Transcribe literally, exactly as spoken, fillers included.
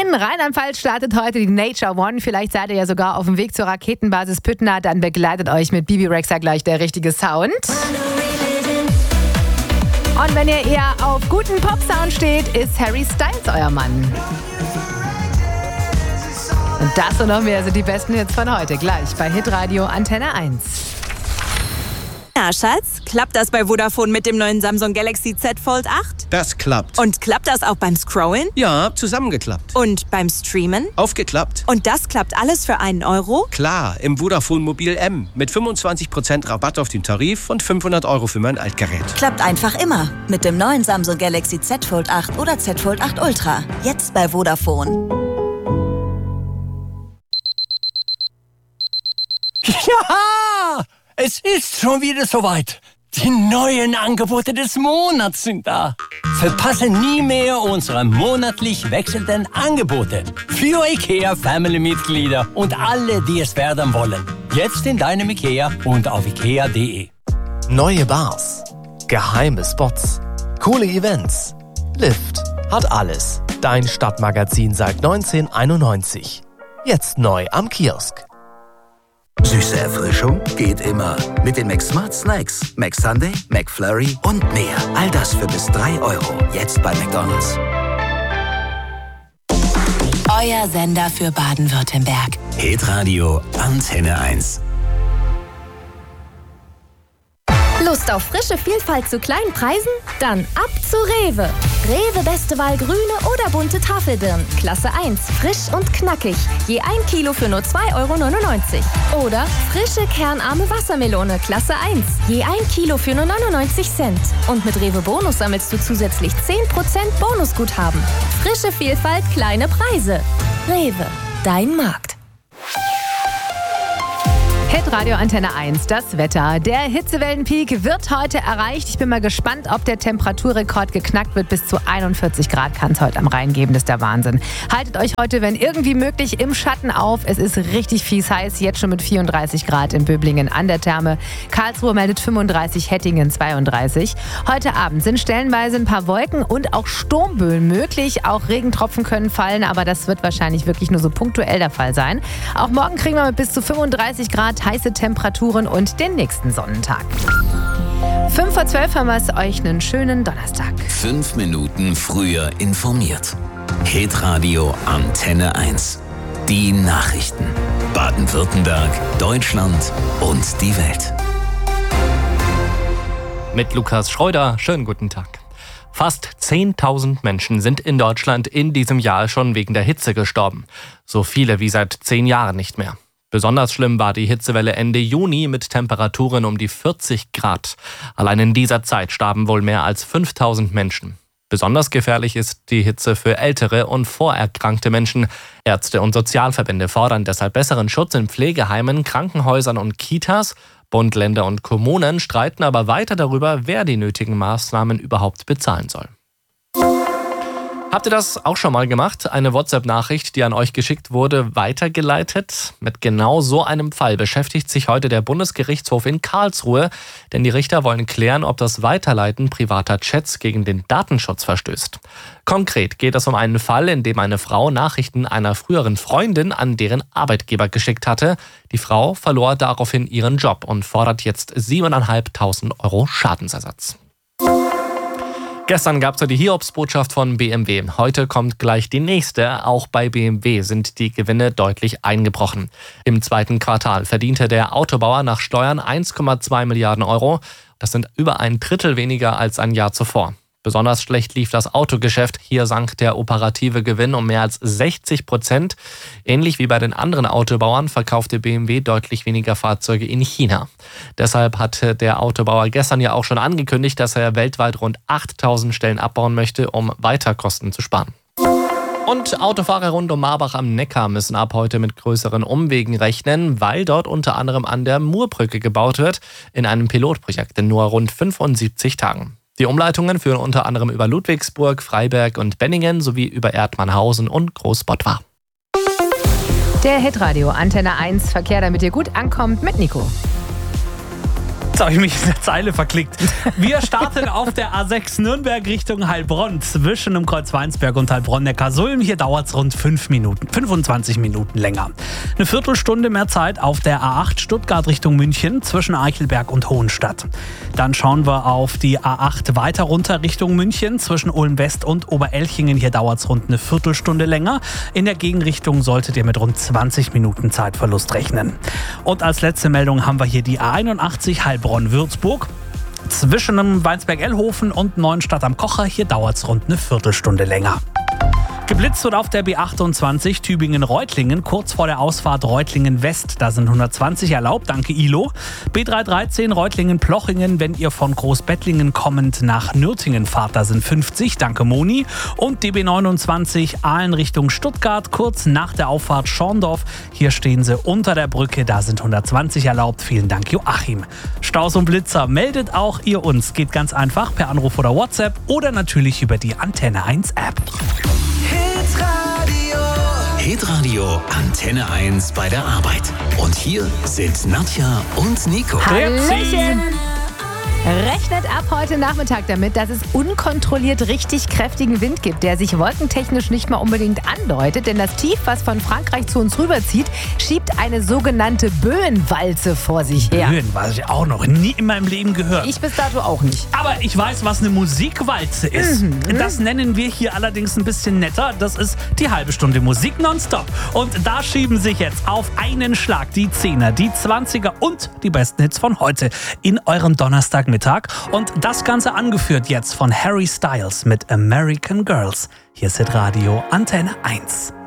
In Rheinland-Pfalz startet heute die Nature One. Vielleicht seid ihr ja sogar auf dem Weg zur Raketenbasis Püttner. Dann begleitet euch mit Bibi Rexha gleich der richtige Sound. Und wenn ihr eher auf guten Pop-Sound steht, ist Harry Styles euer Mann. Und das und noch mehr sind die besten Hits von heute. Gleich bei Hitradio Antenne eins. Na, Schatz, klappt das bei Vodafone mit dem neuen Samsung Galaxy Z Fold acht? Das klappt. Und klappt das auch beim Scrollen? Ja, zusammengeklappt. Und beim Streamen? Aufgeklappt. Und das klappt alles für einen Euro? Klar, im Vodafone Mobil M. Mit fünfundzwanzig Prozent Rabatt auf den Tarif und fünfhundert Euro für mein Altgerät. Klappt einfach immer. Mit dem neuen Samsung Galaxy Z Fold acht oder Z Fold acht Ultra. Jetzt bei Vodafone. Ja! Es ist schon wieder soweit. Die neuen Angebote des Monats sind da. Verpasse nie mehr unsere monatlich wechselnden Angebote. Für IKEA-Family-Mitglieder und alle, die es werden wollen. Jetzt in deinem IKEA und auf ikea punkt de. Neue Bars, geheime Spots, coole Events. Lift hat alles. Dein Stadtmagazin seit neunzehnhunderteinundneunzig. Jetzt neu am Kiosk. Süße Erfrischung geht immer. Mit den McSmart Snacks. McSunday, McFlurry und mehr. All das für bis drei Euro. Jetzt bei McDonald's. Euer Sender für Baden-Württemberg. Hitradio Antenne eins. Lust auf frische Vielfalt zu kleinen Preisen? Dann ab zu Rewe. Rewe beste Wahl grüne oder bunte Tafelbirnen. Klasse eins, frisch und knackig. Je ein Kilo für nur zwei Euro neunundneunzig. Oder frische kernarme Wassermelone. Klasse eins. Je ein Kilo für nur neunundneunzig Cent. Und mit Rewe Bonus sammelst du zusätzlich zehn Prozent Bonusguthaben. Frische Vielfalt, kleine Preise. Rewe, dein Markt. Hitradio Antenne eins, das Wetter. Der Hitzewellenpeak wird heute erreicht. Ich bin mal gespannt, ob der Temperaturrekord geknackt wird. Bis zu einundvierzig Grad kann es heute am Rhein geben. Das ist der Wahnsinn. Haltet euch heute, wenn irgendwie möglich, im Schatten auf. Es ist richtig fies heiß. Jetzt schon mit vierunddreißig Grad in Böblingen an der Therme. Karlsruhe meldet fünfunddreißig, Hettingen zweiunddreißig. Heute Abend sind stellenweise ein paar Wolken und auch Sturmböen möglich. Auch Regentropfen können fallen, aber das wird wahrscheinlich wirklich nur so punktuell der Fall sein. Auch morgen kriegen wir mit bis zu fünfunddreißig Grad heiße Temperaturen und den nächsten Sonnentag. fünf vor zwölf haben wir es euch einen schönen Donnerstag. Fünf Minuten früher informiert. Hitradio Antenne eins. Die Nachrichten. Baden-Württemberg, Deutschland und die Welt. Mit Lukas Schreuder, schönen guten Tag. Fast zehntausend Menschen sind in Deutschland in diesem Jahr schon wegen der Hitze gestorben. So viele wie seit zehn Jahren nicht mehr. Besonders schlimm war die Hitzewelle Ende Juni mit Temperaturen um die vierzig Grad. Allein in dieser Zeit starben wohl mehr als fünftausend Menschen. Besonders gefährlich ist die Hitze für ältere und vorerkrankte Menschen. Ärzte und Sozialverbände fordern deshalb besseren Schutz in Pflegeheimen, Krankenhäusern und Kitas. Bund, Länder und Kommunen streiten aber weiter darüber, wer die nötigen Maßnahmen überhaupt bezahlen soll. Habt ihr das auch schon mal gemacht? Eine WhatsApp-Nachricht, die an euch geschickt wurde, weitergeleitet? Mit genau so einem Fall beschäftigt sich heute der Bundesgerichtshof in Karlsruhe, denn die Richter wollen klären, ob das Weiterleiten privater Chats gegen den Datenschutz verstößt. Konkret geht es um einen Fall, in dem eine Frau Nachrichten einer früheren Freundin an deren Arbeitgeber geschickt hatte. Die Frau verlor daraufhin ihren Job und fordert jetzt siebentausendfünfhundert Euro Schadensersatz. Gestern gab es ja die Hiobsbotschaft von B M W. Heute kommt gleich die nächste. Auch bei B M W sind die Gewinne deutlich eingebrochen. Im zweiten Quartal verdiente der Autobauer nach Steuern eins Komma zwei Milliarden Euro. Das sind über ein Drittel weniger als ein Jahr zuvor. Besonders schlecht lief das Autogeschäft. Hier sank der operative Gewinn um mehr als sechzig Prozent. Ähnlich wie bei den anderen Autobauern verkaufte B M W deutlich weniger Fahrzeuge in China. Deshalb hatte der Autobauer gestern ja auch schon angekündigt, dass er weltweit rund achttausend Stellen abbauen möchte, um weiter Kosten zu sparen. Und Autofahrer rund um Marbach am Neckar müssen ab heute mit größeren Umwegen rechnen, weil dort unter anderem an der Murbrücke gebaut wird, in einem Pilotprojekt in nur rund fünfundsiebzig Tagen. Die Umleitungen führen unter anderem über Ludwigsburg, Freiberg und Benningen sowie über Erdmannhausen und Großbottwar. Der Hitradio Antenne eins Verkehr, damit ihr gut ankommt, mit Nico. habe ich mich in der Zeile verklickt. Wir starten auf der A sechs Nürnberg Richtung Heilbronn. Zwischen dem Kreuz Weinsberg und Heilbronn-Neckarsulm. Hier dauert es rund fünf Minuten, fünfundzwanzig Minuten länger. Eine Viertelstunde mehr Zeit auf der A acht Stuttgart Richtung München. Zwischen Eichelberg und Hohenstadt. Dann schauen wir auf die A acht weiter runter Richtung München. Zwischen Ulm West und Oberelchingen. Hier dauert es rund eine Viertelstunde länger. In der Gegenrichtung solltet ihr mit rund zwanzig Minuten Zeitverlust rechnen. Und als letzte Meldung haben wir hier die A einundachtzig Heilbronn-Würzburg. Zwischen Weinsberg-Ellhofen und Neuenstadt am Kocher. Hier dauert es rund eine Viertelstunde länger. Geblitzt wird auf der B achtundzwanzig Tübingen-Reutlingen, kurz vor der Ausfahrt Reutlingen-West. Da sind hundertzwanzig erlaubt, danke I L O. B dreihundertdreizehn Reutlingen-Plochingen, wenn ihr von Großbettlingen kommend nach Nürtingen fahrt, da sind fünfzig, danke Moni. Und D B neunundzwanzig Aalen Richtung Stuttgart, kurz nach der Auffahrt Schorndorf. Hier stehen sie unter der Brücke, da sind hundertzwanzig erlaubt, vielen Dank Joachim. Staus und Blitzer, meldet auch ihr uns. Geht ganz einfach per Anruf oder WhatsApp oder natürlich über die Antenne eins App. Hitradio Antenne eins bei der Arbeit. Und hier sind Nadja und Nico. Hallöchen! Rechnet ab heute Nachmittag damit, dass es unkontrolliert richtig kräftigen Wind gibt, der sich wolkentechnisch nicht mal unbedingt andeutet, denn das Tief, was von Frankreich zu uns rüberzieht, schiebt eine sogenannte Böenwalze vor sich her. Böenwalze, auch noch nie in meinem Leben gehört. Ich bis dato auch nicht. Aber ich weiß, was eine Musikwalze ist. Mhm. Das nennen wir hier allerdings ein bisschen netter. Das ist die halbe Stunde Musik nonstop. Und da schieben sich jetzt auf einen Schlag die Zehner, die Zwanziger und die besten Hits von heute in eurem Donnerstagmittag. Und das Ganze angeführt jetzt von Harry Styles mit American Girls. Hier ist Hitradio Antenne eins.